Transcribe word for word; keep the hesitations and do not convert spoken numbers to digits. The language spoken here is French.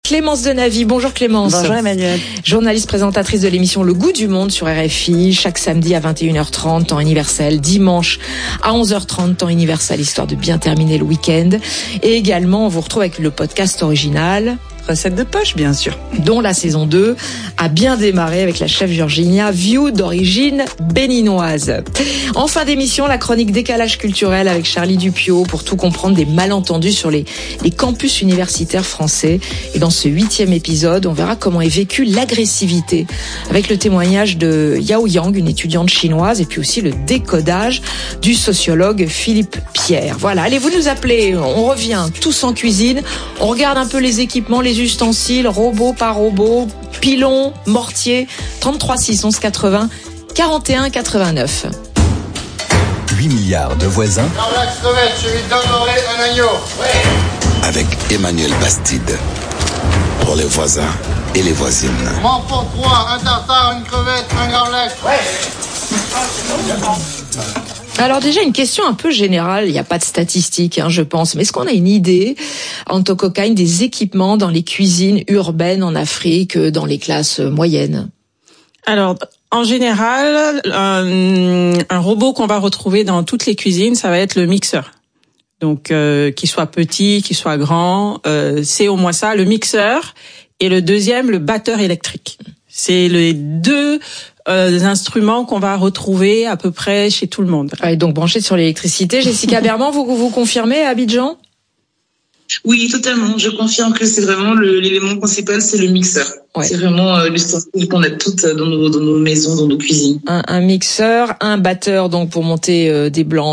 Clémence Denavy, bonjour Clémence. Bonjour Emmanuel. Journaliste présentatrice de l'émission Le Goût du Monde sur R F I, chaque samedi à vingt et une heures trente, temps universel, dimanche à onze heures trente, temps universel, histoire de bien terminer le week-end. Et également, on vous retrouve avec le podcast original. Recette de poche, bien sûr. Dont la saison deux a bien démarré avec la chef Virginia Viu d'origine béninoise. En fin d'émission, la chronique décalage culturel avec Charlie Dupiot pour tout comprendre des malentendus sur les, les campus universitaires français. Et dans ce huitième épisode, on verra comment est vécue l'agressivité avec le témoignage de Yao Yang, une étudiante chinoise, et puis aussi le décodage du sociologue Philippe Pierre. Voilà, allez, vous nous appelez, on revient tous en cuisine, on regarde un peu les équipements, les ustensiles, robot par robot, pilon, mortier, trente-trois six onze quatre-vingts, quarante et un quatre-vingt-neuf. huit milliards de voisins. Dans la crevette, je lui donnerai un agneau. Oui. Avec Emmanuel Bastide. Pour les voisins et les voisines. Mon pour trois, un tartare, une crevette, un garlet. Oui. Alors déjà, une question un peu générale, il n'y a pas de statistiques, hein, je pense, mais est-ce qu'on a une idée, en Tokokaï, des équipements dans les cuisines urbaines en Afrique, dans les classes moyennes? Alors, en général, un, un robot qu'on va retrouver dans toutes les cuisines, ça va être le mixeur. Donc, euh, qu'il soit petit, qu'il soit grand, euh, c'est au moins ça, le mixeur. Et le deuxième, le batteur électrique. C'est les deux euh, instruments qu'on va retrouver à peu près chez tout le monde. Et donc branché sur l'électricité. Jessica Berman, vous vous confirmez à Abidjan? Oui, totalement. Je confirme que c'est vraiment le, l'élément principal, c'est le mixeur. Ouais. C'est vraiment euh, l'ustensile qu'on a toutes dans nos, dans nos maisons, dans nos cuisines. Un, un mixeur, un batteur donc pour monter euh, des blancs